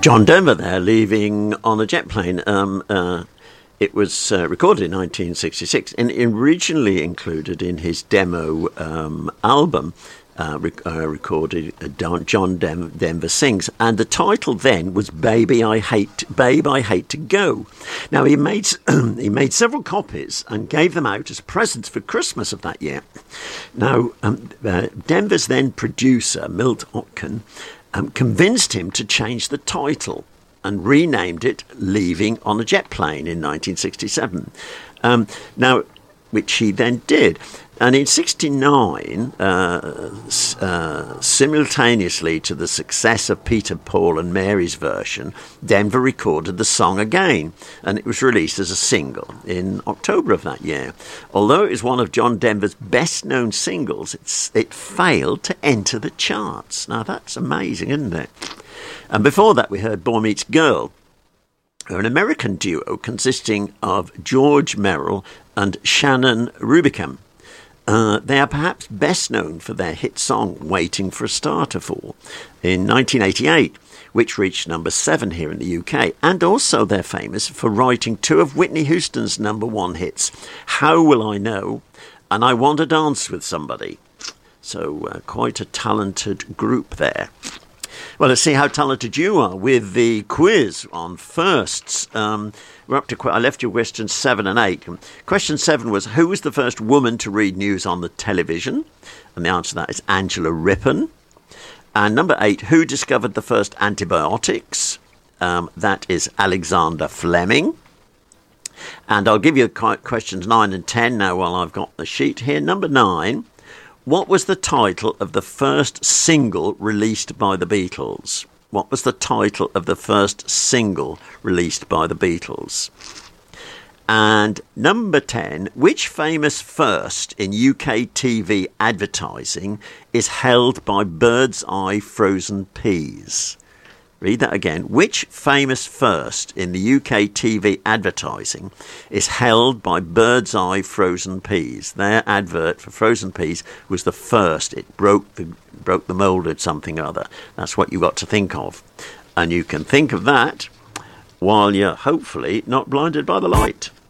John Denver there, leaving on a jet plane. It was recorded in 1966 and originally included in his demo album, recorded John Denver Sings, and the title then was Babe, I Hate to Go. Now he made several copies and gave them out as presents for Christmas of that year. Now Denver's then producer Milt Otkin convinced him to change the title and renamed it Leaving on a Jet Plane in 1967. Now, which he then did. And in 1969, simultaneously to the success of Peter, Paul and Mary's version, Denver recorded the song again, and it was released as a single in October of that year. Although it is one of John Denver's best-known singles, it failed to enter the charts. Now, that's amazing, isn't it? And before that, we heard Boy Meets Girl, an American duo consisting of George Merrill and Shannon Rubicam. They are perhaps best known for their hit song Waiting for a Star to Fall in 1988, which reached number 7 here in the UK, and also they're famous for writing two of Whitney Houston's number 1 hits, How Will I Know and I Want to Dance with Somebody. So quite a talented group there. Well, let's see how talented you are with the quiz on firsts. We're up to, I left you questions 7 and 8. Question 7 was, who was the first woman to read news on the television? And the answer to that is Angela Rippon. And number 8, who discovered the first antibiotics? That is Alexander Fleming. And I'll give you questions 9 and 10 now while I've got the sheet here. Number 9. What was the title of the first single released by the Beatles? What was the title of the first single released by the Beatles? And number 10, which famous first in UK TV advertising is held by Bird's Eye Frozen Peas? Read that again. Which famous first in the UK TV advertising is held by Bird's Eye Frozen Peas? Their advert for frozen peas was the first. It broke the mould of something or other. That's what you've got to think of. And you can think of that while you're hopefully not blinded by the light.